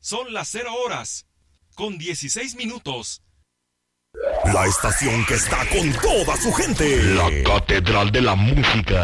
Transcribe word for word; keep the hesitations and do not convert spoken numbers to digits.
Son las cero horas, con dieciséis minutos. La estación que está con toda su gente. La Catedral de la Música.